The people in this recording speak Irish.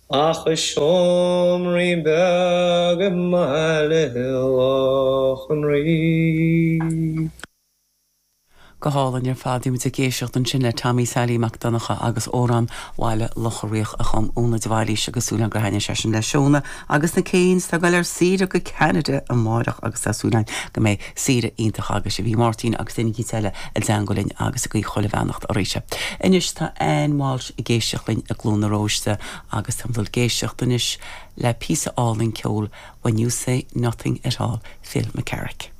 Ach shomri bag malachon ri. Go hálan ar fádim a géisiocht an sin le Tommy Sally McDonacha agus órán bháile locharíoch a chum úna dbhailí agus súlan go haine sé sin le seóna agus na céins tá gail ar sire go Canada an máireach agus tásúlain go mé sire ionintach agus sé bhí Martin agus duine teile a dangolinn agus a go chola bheannacht a réise. Inis tá ein máilt i géisiochtlainn a glúna róiste agus tamdul géisiochtanis le písa álinn ceol When You Say Nothing at All, Phil McCarrick.